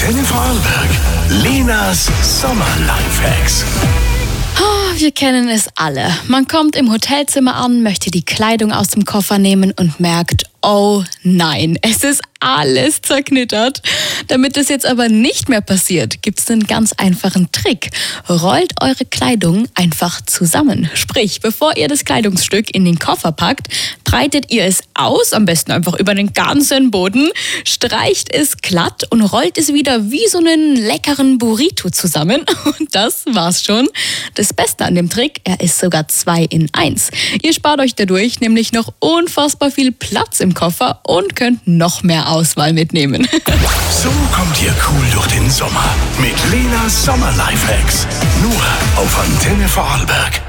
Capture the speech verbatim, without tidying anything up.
Antenne Vorarlberg. Lenas Sommer-Lifehacks. Oh, wir kennen es alle. Man kommt im Hotelzimmer an, möchte die Kleidung aus dem Koffer nehmen und merkt, oh nein, es ist alles zerknittert. Damit es jetzt aber nicht mehr passiert, gibt es einen ganz einfachen Trick. Rollt eure Kleidung einfach zusammen. Sprich, bevor ihr das Kleidungsstück in den Koffer packt, breitet ihr es aus, am besten einfach über den ganzen Boden, streicht es glatt und rollt es wieder wie so einen leckeren Burrito zusammen. Und das war's schon. Das Beste an dem Trick, er ist sogar zwei in eins. Ihr spart euch dadurch nämlich noch unfassbar viel Platz im Koffer und könnt noch mehr Auswahl mitnehmen. So kommt ihr cool durch den Sommer mit Lenas Sommer-Lifehacks. Nur auf Antenne Vorarlberg.